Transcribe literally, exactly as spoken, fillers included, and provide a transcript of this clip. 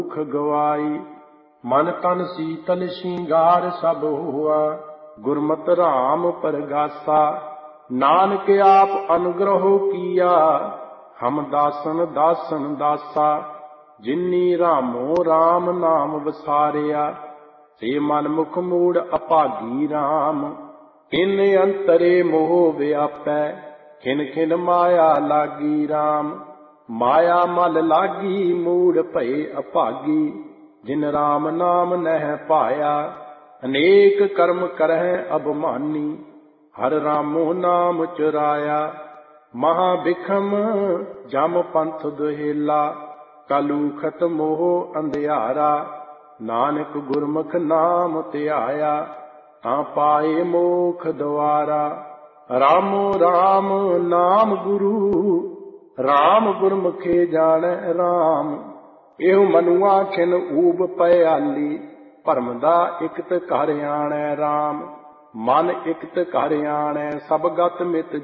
ਦੁਖ ਗਵਾਈ। ਮਨ ਤਨ ਸੀਤਲ ਸ਼ਿੰਗਾਰ ਸਭ ਹੋਆ, ਗੁਰਮਤਿ ਰਾਮ ਪਰਗਾਸਾ। ਨਾਨਕ ਆਪ ਅਨੁਗ੍ਰਹੁ ਕੀਆ, ਹਮ ਦਾਸਨ ਦਾਸਨ ਦਾਸਾ। ਜਿਨੀ ਰਾਮੋ ਰਾਮ ਨਾਮ ਵਸਾਰਿਆ, ਸੇ ਮਨ ਮੁਖ ਮੂੜ ਅਭਾਗੀ ਰਾਮ। ਕਿਨ ਅੰਤਰੇ ਮੋਹ ਵਿਆਪੈ, ਖਿਨ ਖਿਨ ਮਾਇਆ ਲਾਗੀ ਰਾਮ। ਮਾਇਆ ਮਲ ਲਾਗੀ ਮੂੜ ਭਏ ਅਭਾਗੀ, ਜਿਨ ਰਾਮ ਨਾਮ ਨਹਿ ਪਾਇਆ। ਅਨੇਕ ਕਰਮ ਕਰਹਿ ਅਭਮਾਨੀ, ਹਰ ਰਾਮੋ ਨਾਮ ਚੁਰਾਇਆ। ਮਹਾ ਬਿਖਮ ਜਮ ਪੰਥ ਦੁਹੇਲਾ, ਕਲੂਖਤ ਮੋਹ ਅੰਧਿਆਰਾ। ਨਾਨਕ ਗੁਰਮੁਖ ਨਾਮ ਧਿਆਇਆ, ਤਾਂ ਪਾਏ ਮੋਖ ਦੁਆਰਾ। ਰਾਮੋ ਰਾਮ ਨਾਮ ਗੁਰੂ, ਰਾਮ ਗੁਰਮੁਖੇ ਜਾਣੈ ਰਾਮ। ਇਹੋ ਮਨੁਆ ਖਿਨ ਊਬ ਪਿਆਲੀ, ਭਰਮ ਦਾ ਇਕਤ ਘਰ ਆਣੈ ਰਾਮ। ਮਨ ਇਕਤ ਘਰ ਆਣੈ, ਸਭ ਗਤ ਮਿਤ